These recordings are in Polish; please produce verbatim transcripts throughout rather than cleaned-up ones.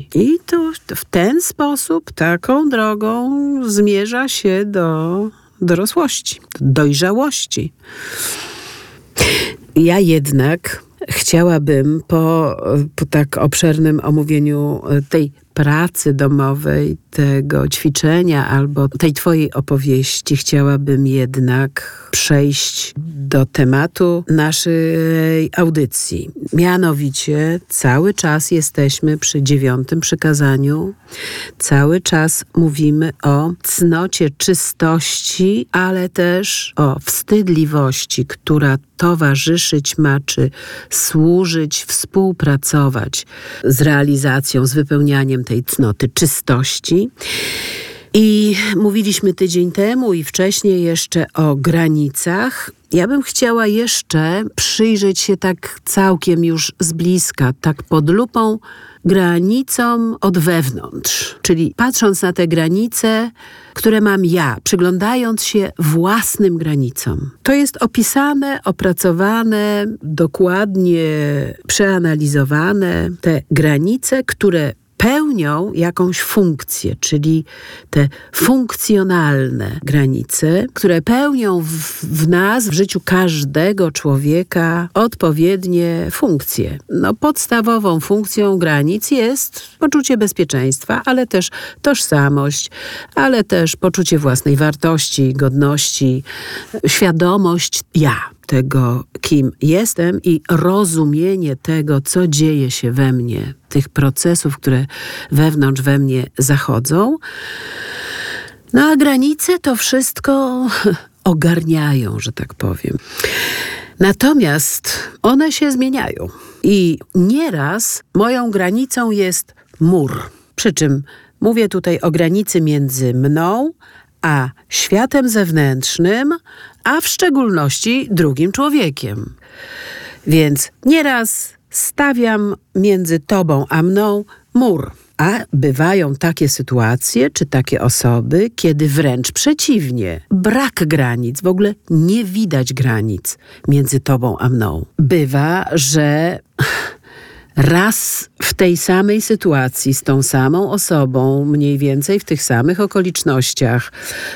I to w ten sposób, taką drogą zmierza się do dorosłości, do dojrzałości. Ja jednak chciałabym po, po tak obszernym omówieniu tej pracy domowej, tego ćwiczenia albo tej twojej opowieści, chciałabym jednak przejść do tematu naszej audycji. Mianowicie cały czas jesteśmy przy dziewiątym przykazaniu. Cały czas mówimy o cnocie czystości, ale też o wstydliwości, która towarzyszyć ma, czy służyć, współpracować z realizacją, z wypełnianiem tej cnoty czystości. I mówiliśmy tydzień temu i wcześniej jeszcze o granicach. Ja bym chciała jeszcze przyjrzeć się tak całkiem już z bliska, tak pod lupą, granicom od wewnątrz. Czyli patrząc na te granice, które mam ja, przyglądając się własnym granicom. To jest opisane, opracowane, dokładnie przeanalizowane. Te granice, które pełnią jakąś funkcję, czyli te funkcjonalne granice, które pełnią w, w nas, w życiu każdego człowieka odpowiednie funkcje. No, podstawową funkcją granic jest poczucie bezpieczeństwa, ale też tożsamość, ale też poczucie własnej wartości, godności, świadomość ja. Tego, kim jestem i rozumienie tego, co dzieje się we mnie, tych procesów, które wewnątrz we mnie zachodzą. No a granice to wszystko ogarniają, że tak powiem. Natomiast one się zmieniają i nieraz moją granicą jest mur. Przy czym mówię tutaj o granicy między mną a światem zewnętrznym, a w szczególności drugim człowiekiem. Więc nieraz stawiam między tobą a mną mur. A bywają takie sytuacje, czy takie osoby, kiedy wręcz przeciwnie. Brak granic, w ogóle nie widać granic między tobą a mną. Bywa, że raz w tej samej sytuacji, z tą samą osobą, mniej więcej w tych samych okolicznościach,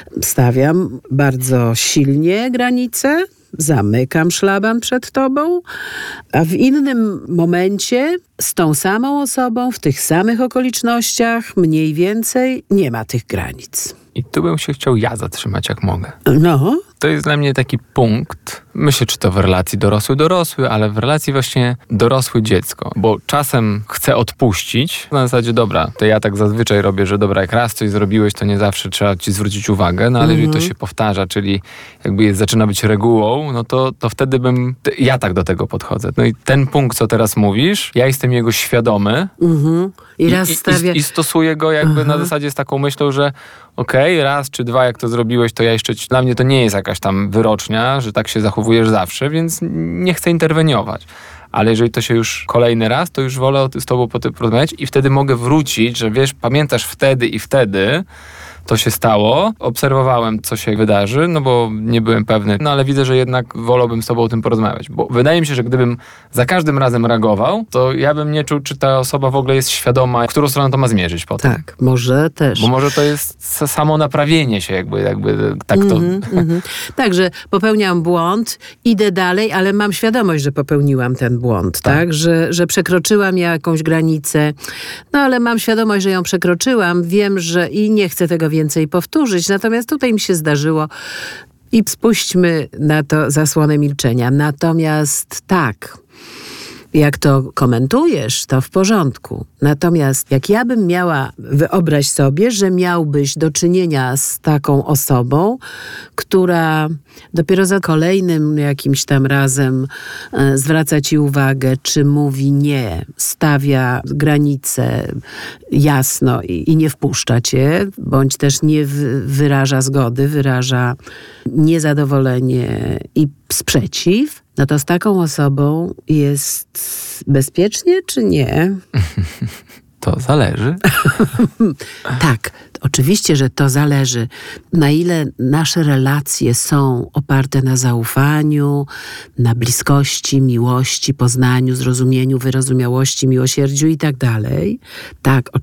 stawiam bardzo silnie granice, zamykam szlaban przed tobą, a w innym momencie z tą samą osobą, w tych samych okolicznościach, mniej więcej nie ma tych granic. I tu bym się chciał ja zatrzymać, jak mogę. No. To jest dla mnie taki punkt, myślę, czy to w relacji dorosły-dorosły, ale w relacji właśnie dorosły-dziecko. Bo czasem chcę odpuścić, na zasadzie, dobra, to ja tak zazwyczaj robię, że dobra, jak raz coś zrobiłeś, to nie zawsze trzeba ci zwrócić uwagę, no ale mhm. jeżeli to się powtarza, czyli jakby jest, zaczyna być regułą, no to, to wtedy bym, ja tak do tego podchodzę. No i ten punkt, co teraz mówisz, ja jestem jego świadomy mhm. I, raz i, stawia... i, i stosuję go jakby mhm. na zasadzie z taką myślą, że okej, okay, raz czy dwa, jak to zrobiłeś, to ja jeszcze ci... Dla mnie to nie jest jakaś tam wyrocznia, że tak się zachowujesz zawsze, więc nie chcę interweniować. Ale jeżeli to się już kolejny raz, to już wolę z tobą po tym porozmawiać i wtedy mogę wrócić, że wiesz, pamiętasz wtedy i wtedy to się stało, obserwowałem, co się wydarzy, no bo nie byłem pewny, no ale widzę, że jednak wolałbym z tobą o tym porozmawiać, bo wydaje mi się, że gdybym za każdym razem reagował, to ja bym nie czuł, czy ta osoba w ogóle jest świadoma, w którą stronę to ma zmierzyć potem. Tak, może też. Bo może to jest samo naprawienie się, jakby, jakby tak to... Mm-hmm, mm-hmm. Także popełniam błąd, idę dalej, ale mam świadomość, że popełniłam ten błąd, tak? tak? Że, że przekroczyłam jakąś granicę, no ale mam świadomość, że ją przekroczyłam, wiem, że i nie chcę tego więcej powtórzyć. Natomiast tutaj mi się zdarzyło i spuśćmy na to zasłonę milczenia. Natomiast tak, jak to komentujesz, to w porządku. Natomiast jak ja bym miała, wyobraź sobie, że miałbyś do czynienia z taką osobą, która dopiero za kolejnym jakimś tam razem e, zwraca ci uwagę, czy mówi nie, stawia granice jasno i, i nie wpuszcza cię, bądź też nie w, wyraża zgody, wyraża niezadowolenie i sprzeciw, no to z taką osobą jest bezpiecznie, czy nie? To zależy. Tak, oczywiście, że to zależy. Na ile nasze relacje są oparte na zaufaniu, na bliskości, miłości, poznaniu, zrozumieniu, wyrozumiałości, miłosierdziu i tak dalej. Tak,